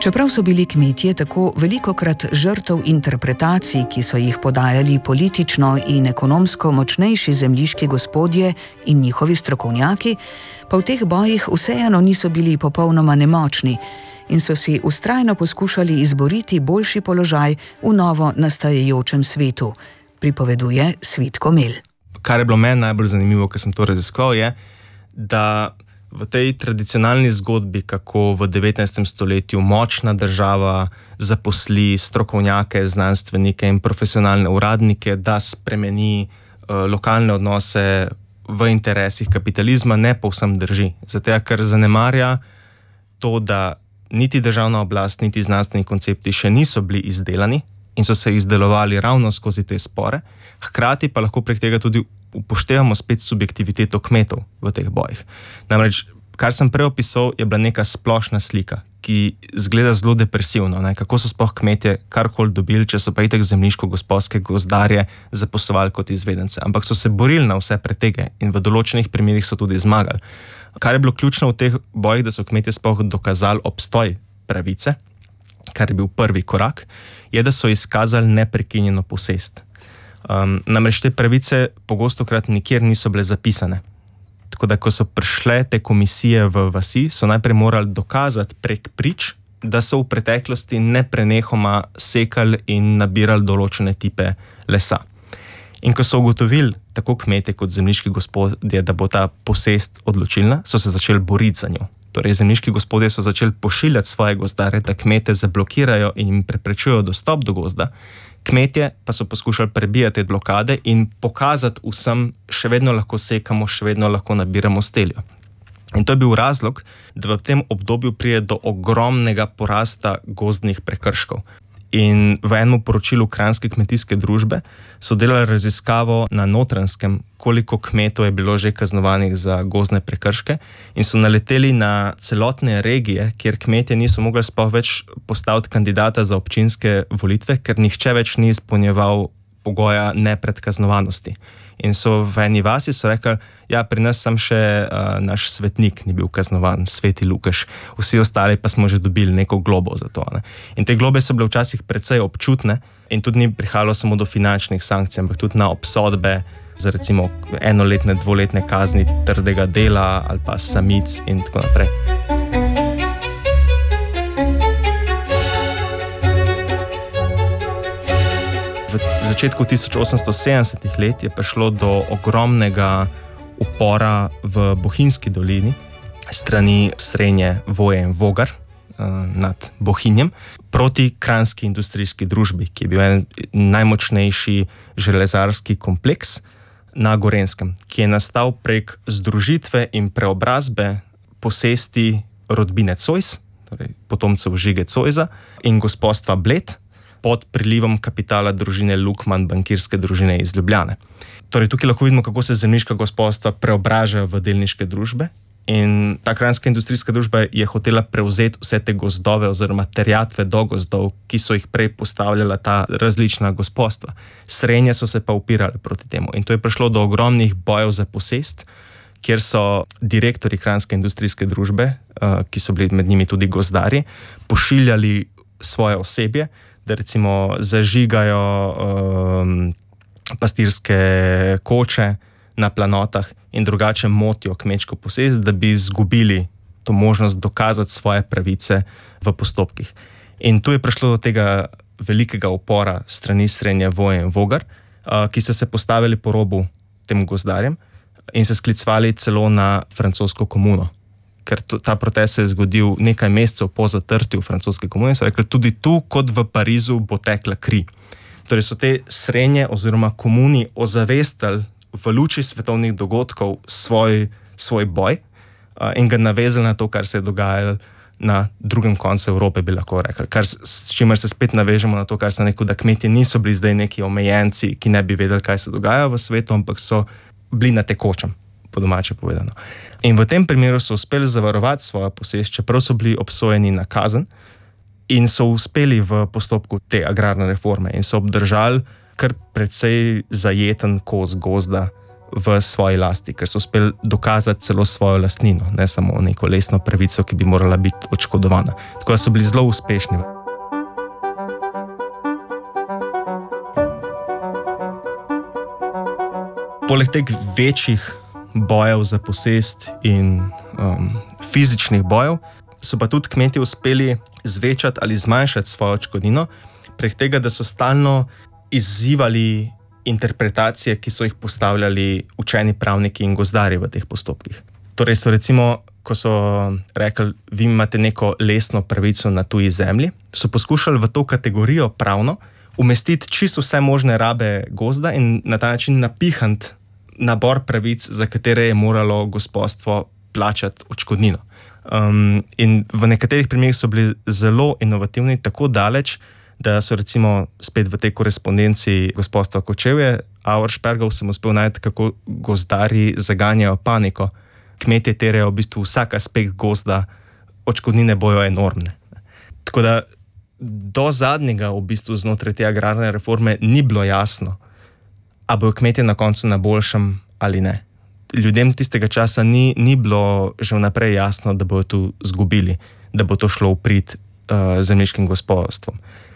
Čeprav so bili kmetje tako velikokrat žrtev interpretacij, ki so jih podajali politično in ekonomsko močnejši zemljiški gospodje in njihovi strokovnjaki, pa v teh bojih vseeno niso bili popolnoma nemočni in so si vztrajno poskušali izboriti boljši položaj v novo nastajajočem svetu, pripoveduje Svit Komel. Kar je bilo meni najbolj zanimivo, ko sem to raziskal, je, da v tej tradicionalni zgodbi, kako v 19. stoletju močna država zaposli strokovnjake, znanstvenike in profesionalne uradnike, da spremeni lokalne odnose v interesih kapitalizma, ne povsem drži. Zato, ker zanemarja to, da niti državna oblast, niti znanstveni koncepti še niso bili izdelani in so se izdelovali ravno skozi te spore, hkrati pa lahko prek tega tudi upoštevamo spet subjektiviteto kmetov v teh bojih. Namreč, kar sem prej opisal, je bila neka splošna slika, ki zgleda zelo depresivno, kako so sploh kmetje karkoli dobili, če so pa itak zemljiško-gospodske gozdarje zaposlovali kot izvedence. Ampak so se borili na vse pretege in v določenih primerih so tudi zmagali. Kar je bilo ključno v teh bojih, da so kmetje sploh dokazali obstoj pravice, kar je bil prvi korak, je, da so izkazali neprekinjeno posest. Namreč te pravice pogostokrat nikjer niso bile zapisane. Tako da, ko so prišle te komisije v vasi, so najprej morali dokazati prek prič, da so v preteklosti neprenehoma sekali in nabirali določene tipe lesa. In ko so ugotovili, tako kmetje kot zemljiški gospodje, da bo ta posest odločilna, so se začeli boriti za njo. Torej, zemljiški gospodje so začeli pošiljati svoje gozdare, da kmete zablokirajo in jim preprečujejo dostop do gozda. Kmetje pa so poskušali prebijati te blokade in pokazati vsem, še vedno lahko sekamo, še vedno lahko nabiramo steljo. In to je bil razlog, da v tem obdobju pride do ogromnega porasta gozdnih prekrškov. In v enem poročilu Kranjske kmetijske družbe so delali raziskavo na Notranjskem, koliko kmetov je bilo že kaznovanih za gozdne prekrške, in so naleteli na celotne regije, kjer kmetje niso mogli sploh več postaviti kandidata za občinske volitve, ker nihče več ni izpolnjeval pogoja nepredkaznovanosti. In so v eni vasi so rekli, ja, pri nas sam še naš svetnik ni bil kaznovan, Sveti Lukaš, vsi ostali pa smo že dobili neko globo za to. In te globe so bile včasih precej občutne in tudi ni prihajalo samo do finančnih sankcij, ampak tudi na obsodbe za recimo enoletne, dvoletne kazni trdega dela ali pa samic in tako naprej. V začetku 1870 let je prišlo do ogromnega upora v Bohinjski dolini strani Srenje, Voje in Vogar nad Bohinjem proti Kranjski industrijski družbi, ki je bil en najmočnejši železarski kompleks na Gorenjskem, ki je nastal prek združitve in preobrazbe posesti rodbine Zois, torej potomcev Žige Zoisa, in gospodstva Bled pod prilivom kapitala družine Lukman, bankirske družine iz Ljubljane. Torej, tukaj lahko vidimo, kako se zemljiška gospodstva preobražajo v delniške družbe, in ta Kranjska industrijska družba je hotela prevzeti vse te gozdove oziroma terjatve do gozdov, ki so jih prej postavljala ta različna gospodstva. Srenje so se pa upirali proti temu in to je prišlo do ogromnih bojev za posest, kjer so direktorji Kranjske industrijske družbe, ki so bili med njimi tudi gozdarji, pošiljali svoje osebje, da recimo zažigajo pastirske koče na planotah in drugače motijo kmečko posest, da bi izgubili to možnost dokazati svoje pravice v postopkih. In tu je prišlo do tega velikega upora strani Srenje, Voje in Vogar, ki so se postavili po robu tem gozdarjem in se sklicvali celo na francosko komuno. Ker ta protest se je zgodil nekaj mesecev po zatrtju francoske komune, so rekli, tudi tu, kot v Parizu, bo tekla kri. Torej so te Srenje oziroma komuni ozavestili v luči svetovnih dogodkov svoj boj in ga navezali na to, kar se je dogajalo na drugem koncu Evrope, bi lahko rekli. S čimer se spet navežemo na to, kar sem rekel, da kmetje niso bili zdaj neki omejenci, ki ne bi vedeli, kaj se dogaja v svetu, ampak so bili na tekočem, po domače povedano. In v tem primeru so uspeli zavarovati svojo posest, čeprav so bili obsojeni na kazen, in so uspeli v postopku te agrarne reforme in so obdržali kar precej zajeten kos gozda v svoji lasti, ker so uspeli dokazati celo svojo lastnino, ne samo neko lesno pravico, ki bi morala biti odškodovana. Tako da so bili zelo uspešni. Poleg teh večjih bojev za posest in fizičnih bojev, so pa tudi kmetje uspeli zvečati ali zmanjšati svojo odškodnino prek tega, da so stalno izzivali interpretacije, ki so jih postavljali učeni pravniki in gozdarji v teh postopkih. Torej so recimo, ko so rekli, vi imate neko lesno pravico na tuji zemlji, so poskušali v to kategorijo pravno umestiti čisto vse možne rabe gozda in na ta način napihniti nabor pravic, za katere je moralo gospodstvo plačati odškodnino. In v nekaterih primerih so bili zelo inovativni, tako daleč, da so recimo spet v tej korespondenci gospodstva Kočevje, Auerspergov sem uspel najti, kako gozdarji zaganjajo paniko. Kmetje terjajo v bistvu vsak aspekt gozda, odškodnine bojo enormne. Tako da do zadnjega v bistvu znotraj te agrarne reforme ni bilo jasno, a bojo kmetje na koncu na boljšem ali ne. Ljudem tistega časa ni bilo že vnaprej jasno, da bojo tu zgubili, da bo to šlo v prid zemljiškim gospodstvom.